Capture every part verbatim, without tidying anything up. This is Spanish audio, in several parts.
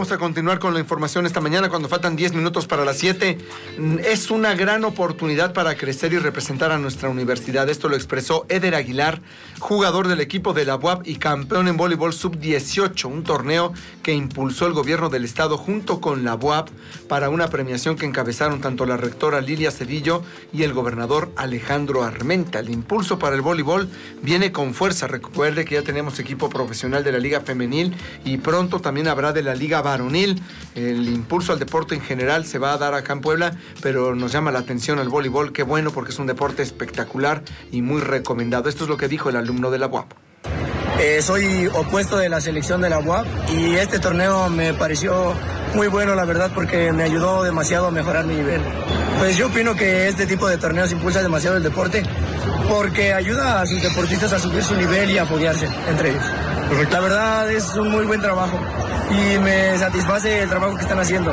vamos a continuar con la información esta mañana cuando faltan diez minutos para las siete. Es una gran oportunidad para crecer y representar a nuestra universidad. Esto lo expresó Eder Aguilar, jugador del equipo de la U A P y campeón en voleibol sub dieciocho, un torneo que impulsó el gobierno del estado junto con la U A P para una premiación que encabezaron tanto la rectora Lilia Cedillo y el gobernador Alejandro Armenta. El impulso para el voleibol viene con fuerza. Recuerde que ya tenemos equipo profesional de la Liga Femenil y pronto también habrá de la Liga Varonil. El impulso al deporte en general se va a dar acá en Puebla, pero nos llama la atención el voleibol. Qué bueno, porque es un deporte espectacular y muy recomendado. Esto es lo que dijo el alumno de la U A P. Eh, soy opuesto de la selección de la U A P y este torneo me pareció muy bueno, la verdad, porque me ayudó demasiado a mejorar mi nivel. Pues yo opino que este tipo de torneos impulsa demasiado el deporte porque ayuda a sus deportistas a subir su nivel y a apoyarse entre ellos. Perfecto. La verdad es un muy buen trabajo y me satisface el trabajo que están haciendo.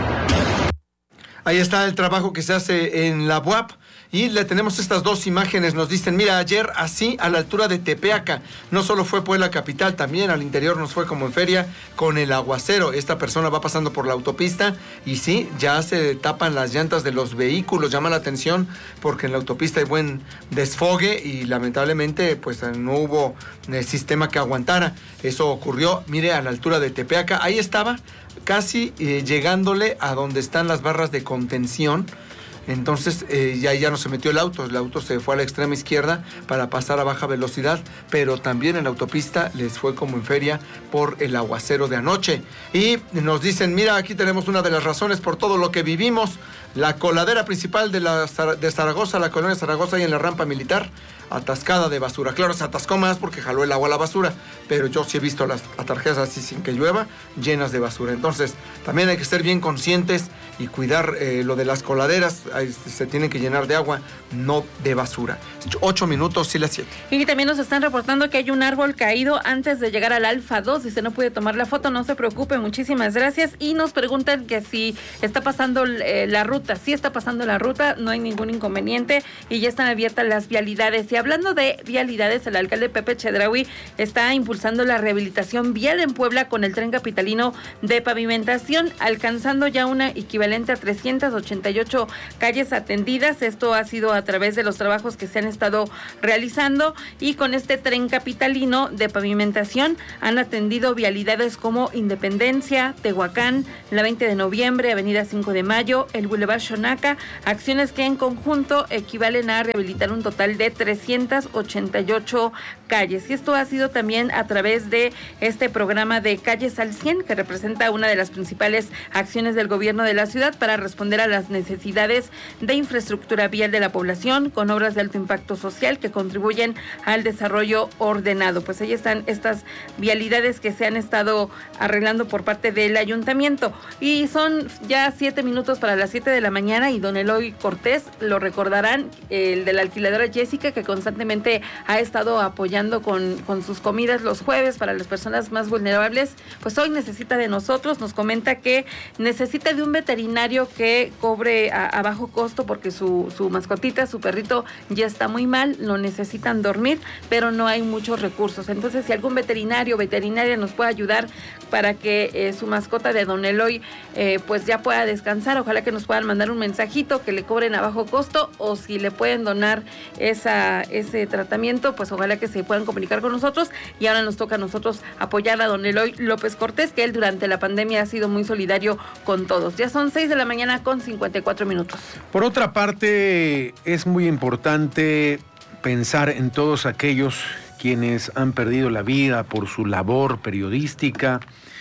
Ahí está el trabajo que se hace en la U A P. Y le tenemos estas dos imágenes. Nos dicen, mira, ayer así a la altura de Tepeaca, no solo fue Puebla capital, también al interior nos fue como en feria con el aguacero. Esta persona va pasando por la autopista y sí, ya se tapan las llantas de los vehículos. Llama la atención porque en la autopista hay buen desfogue y lamentablemente pues no hubo eh, sistema que aguantara. Eso ocurrió, mire, a la altura de Tepeaca. Ahí estaba casi eh, llegándole a donde están las barras de contención. Entonces eh, ya, ya no se metió el auto, el auto se fue a la extrema izquierda para pasar a baja velocidad, pero también en la autopista les fue como en feria por el aguacero de anoche. Y nos dicen, mira, aquí tenemos una de las razones por todo lo que vivimos, la coladera principal de, la, de Zaragoza, la colonia Zaragoza y en la rampa militar, atascada de basura. Claro, se atascó más porque jaló el agua a la basura, pero yo sí he visto las atarjeas así sin que llueva, llenas de basura. Entonces, también hay que ser bien conscientes y cuidar eh, lo de las coladeras. Ahí se tienen que llenar de agua, no de basura. Ocho minutos y las siete. Y también nos están reportando que hay un árbol caído antes de llegar al Alfa dos. Dice, no puede tomar la foto, no se preocupe, muchísimas gracias. Y nos preguntan que si está pasando eh, la ruta. Sí está pasando la ruta, no hay ningún inconveniente y ya están abiertas las vialidades. Y hablando de vialidades, el alcalde Pepe Chedraui está impulsando la rehabilitación vial en Puebla con el tren capitalino de pavimentación, alcanzando ya una equivalente a trescientas ochenta y ocho calles atendidas. Esto ha sido a través de los trabajos que se han estado realizando y con este tren capitalino de pavimentación han atendido vialidades como Independencia, Tehuacán, la veinte de noviembre, Avenida cinco de mayo, el Boulevard Xonaca, acciones que en conjunto equivalen a rehabilitar un total de trescientas ochenta y ocho calles. Y esto ha sido también a través de este programa de Calles al cien, que representa una de las principales acciones del gobierno de la ciudad para responder a las necesidades de infraestructura vial de la población con obras de alto impacto social que contribuyen al desarrollo ordenado. Pues ahí están estas vialidades que se han estado arreglando por parte del ayuntamiento. Y son ya siete minutos para las siete de la mañana y don Eloy Cortés, lo recordarán, el de la alquiladora Jessica, que constantemente ha estado apoyando con, con sus comidas los jueves para las personas más vulnerables, pues hoy necesita de nosotros. Nos comenta que necesita de un veterinario que cobre a, a bajo costo porque su, su mascotita, su perrito ya está muy mal, lo necesitan dormir, pero no hay muchos recursos. Entonces, si algún veterinario o veterinaria nos puede ayudar para que eh, su mascota de don Eloy eh, pues ya pueda descansar, ojalá que nos puedan mandar un mensajito que le cobren a bajo costo, o si le pueden donar esa, ese tratamiento, pues ojalá que se puedan comunicar con nosotros. Y ahora nos toca a nosotros apoyar a don Eloy López Cortés, que él durante la pandemia ha sido muy solidario con todos. Ya son seis de la mañana con cincuenta y cuatro minutos. Por otra parte, es muy importante pensar en todos aquellos quienes han perdido la vida por su labor periodística.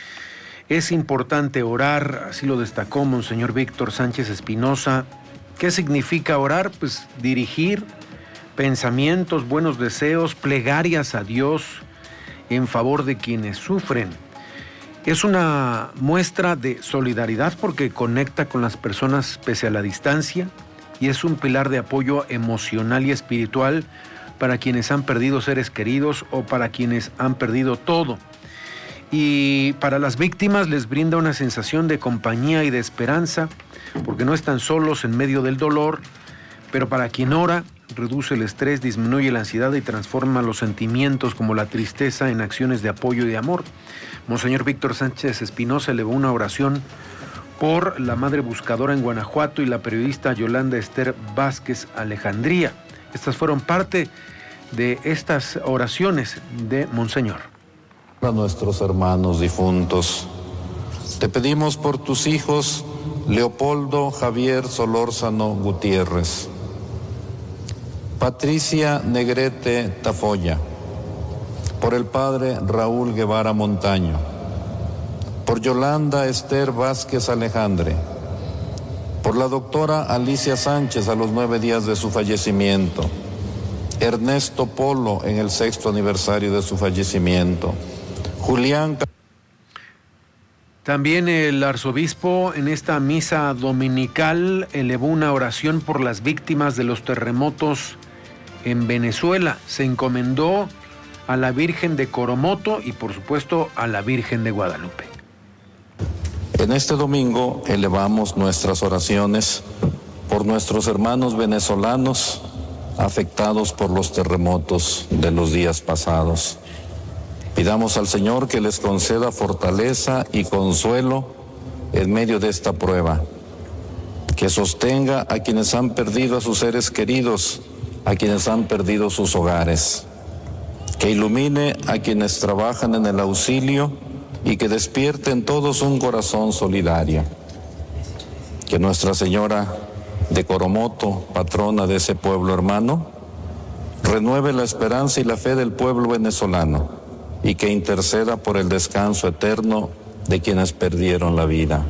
Es importante orar, así lo destacó Monseñor Víctor Sánchez Espinosa. ¿Qué significa orar? Pues dirigir pensamientos, buenos deseos, plegarias a Dios en favor de quienes sufren. Es una muestra de solidaridad porque conecta con las personas pese a la distancia y es un pilar de apoyo emocional y espiritual para quienes han perdido seres queridos o para quienes han perdido todo. Y para las víctimas les brinda una sensación de compañía y de esperanza porque no están solos en medio del dolor, pero para quien ora, reduce el estrés, disminuye la ansiedad y transforma los sentimientos como la tristeza en acciones de apoyo y de amor. Monseñor Víctor Sánchez Espinosa elevó una oración por la Madre Buscadora en Guanajuato y la periodista Yolanda Esther Vázquez Alejandría. Estas fueron parte de estas oraciones de Monseñor. A nuestros hermanos difuntos, te pedimos por tus hijos Leopoldo Javier Solórzano Gutiérrez, Patricia Negrete Tafoya, por el padre Raúl Guevara Montaño, por Yolanda Esther Vázquez Alejandre, por la doctora Alicia Sánchez a los nueve días de su fallecimiento, Ernesto Polo en el sexto aniversario de su fallecimiento, Julián. También el arzobispo en esta misa dominical elevó una oración por las víctimas de los terremotos en Venezuela. Se encomendó a la Virgen de Coromoto y por supuesto a la Virgen de Guadalupe. En este domingo elevamos nuestras oraciones por nuestros hermanos venezolanos afectados por los terremotos de los días pasados. Pidamos al Señor que les conceda fortaleza y consuelo en medio de esta prueba, que sostenga a quienes han perdido a sus seres queridos, a quienes han perdido sus hogares, que ilumine a quienes trabajan en el auxilio y que despierte en todos un corazón solidario. Que Nuestra Señora de Coromoto, patrona de ese pueblo hermano, renueve la esperanza y la fe del pueblo venezolano y que interceda por el descanso eterno de quienes perdieron la vida.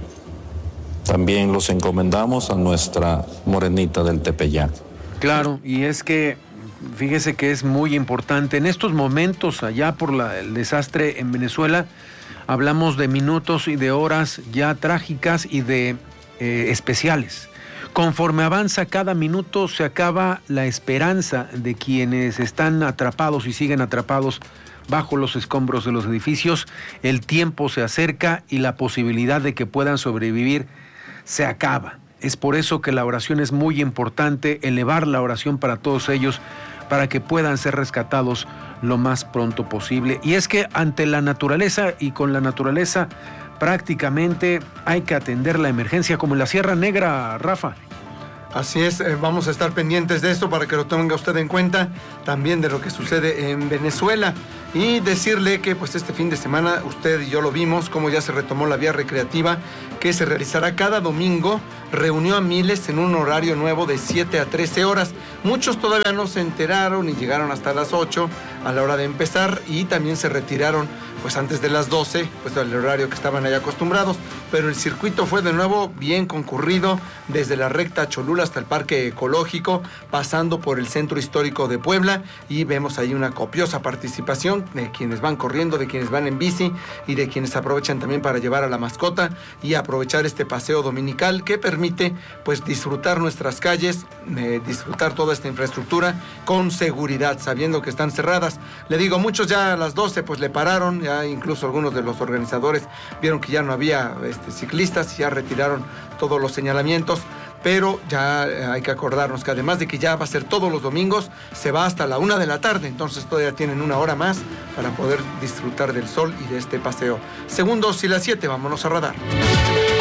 También los encomendamos a nuestra morenita del Tepeyac. Claro, y es que fíjese que es muy importante. En estos momentos, allá por la, el desastre en Venezuela, hablamos de minutos y de horas ya trágicas y de eh, especiales. Conforme avanza cada minuto, se acaba la esperanza de quienes están atrapados y siguen atrapados bajo los escombros de los edificios. El tiempo se acerca y la posibilidad de que puedan sobrevivir se acaba. Es por eso que la oración es muy importante, elevar la oración para todos ellos, para que puedan ser rescatados lo más pronto posible. Y es que ante la naturaleza y con la naturaleza prácticamente hay que atender la emergencia, como en la Sierra Negra, Rafa. Así es, eh, vamos a estar pendientes de esto para que lo tenga usted en cuenta, también de lo que sucede en Venezuela. Y decirle que pues este fin de semana usted y yo lo vimos, cómo ya se retomó la vía recreativa que se realizará cada domingo. Reunió a miles en un horario nuevo de siete a trece horas. Muchos todavía no se enteraron y llegaron hasta las ocho a la hora de empezar y también se retiraron pues antes de las doce, pues del horario que estaban ahí acostumbrados. Pero el circuito fue de nuevo bien concurrido desde la recta Cholula hasta el Parque Ecológico, pasando por el Centro Histórico de Puebla, y vemos ahí una copiosa participación de quienes van corriendo, de quienes van en bici y de quienes aprovechan también para llevar a la mascota y aprovechar este paseo dominical que permite pues disfrutar nuestras calles, eh, disfrutar toda esta infraestructura con seguridad, sabiendo que están cerradas. Le digo, muchos ya a las doce pues le pararon, ya incluso algunos de los organizadores vieron que ya no había este, ciclistas y ya retiraron todos los señalamientos. Pero ya hay que acordarnos que además de que ya va a ser todos los domingos, se va hasta la una de la tarde, entonces todavía tienen una hora más para poder disfrutar del sol y de este paseo. Segundos y las siete, vámonos a Radar.